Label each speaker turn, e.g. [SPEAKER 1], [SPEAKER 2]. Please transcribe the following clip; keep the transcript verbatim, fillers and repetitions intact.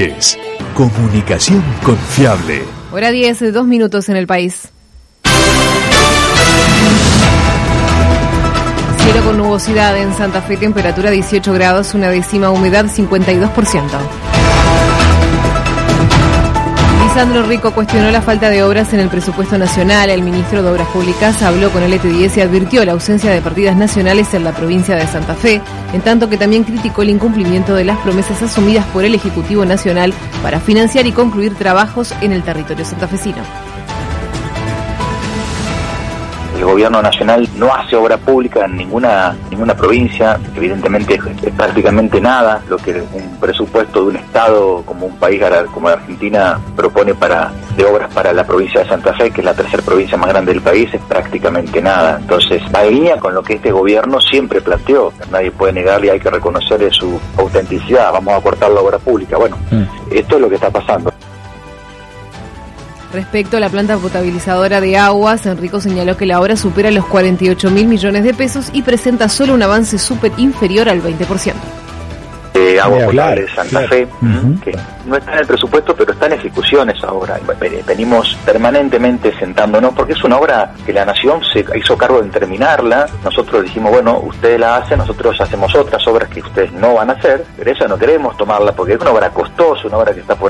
[SPEAKER 1] diez. Comunicación confiable.
[SPEAKER 2] Hora diez, dos minutos en el país. Cielo con nubosidad en Santa Fe, temperatura dieciocho grados, una décima, humedad cincuenta y dos por ciento. Lisandro Rico cuestionó la falta de obras en el presupuesto nacional. El ministro de Obras Públicas habló con el E T diez y advirtió la ausencia de partidas nacionales en la provincia de Santa Fe, en tanto que también criticó el incumplimiento de las promesas asumidas por el Ejecutivo Nacional para financiar y concluir trabajos en el territorio santafesino.
[SPEAKER 3] El gobierno nacional no hace obra pública en ninguna ninguna provincia, evidentemente es, es prácticamente nada lo que un presupuesto de un estado como un país como la Argentina propone para de obras para la provincia de Santa Fe, que es la tercera provincia más grande del país, es prácticamente nada. Entonces, va en línea con lo que este gobierno siempre planteó. Nadie puede negarle y hay que reconocerle su autenticidad. Vamos a cortar la obra pública. Bueno, mm. esto es lo que está pasando.
[SPEAKER 2] Respecto a la planta potabilizadora de aguas, Enrico señaló que la obra supera los cuarenta y ocho mil millones de pesos y presenta solo un avance súper inferior al veinte por ciento.
[SPEAKER 3] Eh, agua potable de Santa Fe, uh-huh. que no está en el presupuesto, pero está en ejecución esa obra. Venimos permanentemente sentándonos, porque es una obra que la Nación se hizo cargo de terminarla. Nosotros dijimos, bueno, ustedes la hacen, nosotros hacemos otras obras que ustedes no van a hacer, pero esa no queremos tomarla, porque es una obra costosa, una obra que está por